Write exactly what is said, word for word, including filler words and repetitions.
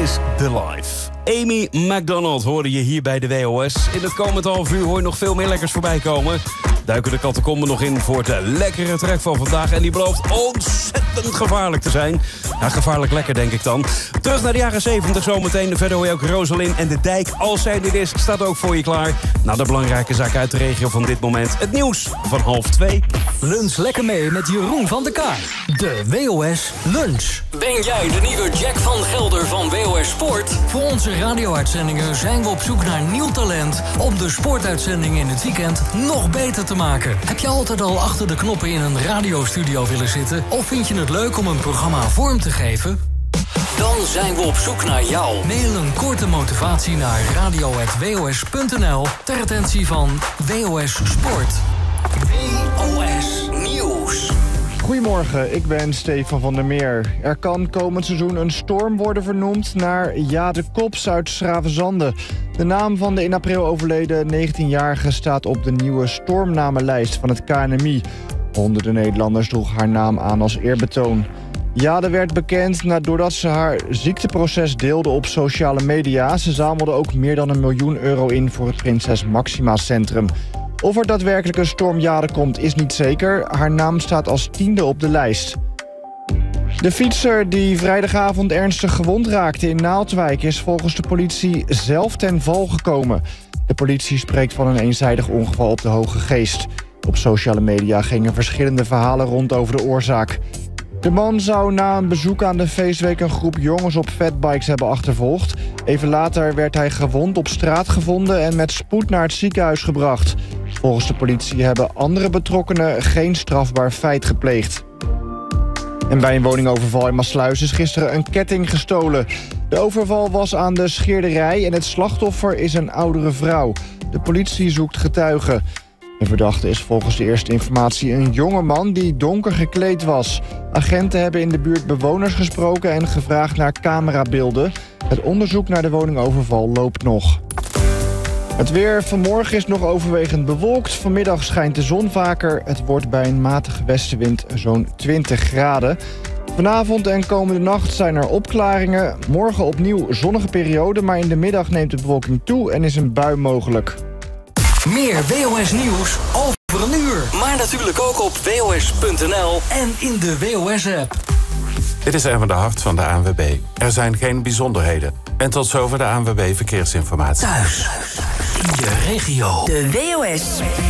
is The Life. Amy McDonald hoorde je hier bij de W O S. In het komend half uur hoor je nog veel meer lekkers voorbij komen. Duiken de catacomben nog in voor de lekkere track van vandaag. En die belooft ontzettend gevaarlijk te zijn. Ja, gevaarlijk lekker denk ik dan. Terug naar de jaren zeventig zometeen. Verder hoor je ook Rosalind en de dijk. Als zij dit is, staat ook voor je klaar. Nou, de belangrijke zaken uit de regio van dit moment. Het nieuws van half twee. Lunch lekker mee met Jeroen van der Kaar. De W O S Lunch. Ben jij de nieuwe Jack van Gelder van W O S Sport? Voor onze radio-uitzendingen zijn we op zoek naar nieuw talent om de sportuitzendingen in het weekend nog beter te maken. Heb je altijd al achter de knoppen in een radiostudio willen zitten? Of vind je het leuk om een programma vorm te geven? Dan zijn we op zoek naar jou. Mail een korte motivatie naar radio punt w o s punt n l ter attentie van W O S Sport. W O S Nieuws. Goedemorgen, ik ben Stefan van der Meer. Er kan komend seizoen een storm worden vernoemd naar Jade Kops uit 's-Gravenzande. De naam van de in april overleden negentienjarige staat op de nieuwe stormnamenlijst van het K N M I. Honderden Nederlanders droegen haar naam aan als eerbetoon. Jade werd bekend doordat ze haar ziekteproces deelde op sociale media. Ze zamelde ook meer dan een miljoen euro in voor het Prinses Maxima Centrum. Of er daadwerkelijk een storm Jade komt is niet zeker. Haar naam staat als tiende op de lijst. De fietser die vrijdagavond ernstig gewond raakte in Naaldwijk is volgens de politie zelf ten val gekomen. De politie spreekt van een eenzijdig ongeval op de Hoge Geest. Op sociale media gingen verschillende verhalen rond over de oorzaak. De man zou na een bezoek aan de feestweek een groep jongens op fatbikes hebben achtervolgd. Even later werd hij gewond op straat gevonden en met spoed naar het ziekenhuis gebracht. Volgens de politie hebben andere betrokkenen geen strafbaar feit gepleegd. En bij een woningoverval in Maassluis is gisteren een ketting gestolen. De overval was aan de scheerderij en het slachtoffer is een oudere vrouw. De politie zoekt getuigen. De verdachte is volgens de eerste informatie een jonge man die donker gekleed was. Agenten hebben in de buurt bewoners gesproken en gevraagd naar camerabeelden. Het onderzoek naar de woningoverval loopt nog. Het weer vanmorgen is nog overwegend bewolkt. Vanmiddag schijnt de zon vaker. Het wordt bij een matige westenwind zo'n twintig graden. Vanavond en komende nacht zijn er opklaringen. Morgen opnieuw zonnige periode, maar in de middag neemt de bewolking toe en is een bui mogelijk. Meer W O S Nieuws over een uur. Maar natuurlijk ook op w o s punt n l. En in de W O S-app. Dit is Erwin de Hart van de A N W B. Er zijn geen bijzonderheden. En tot zover de A N W B Verkeersinformatie. Thuis, in je regio. De W O S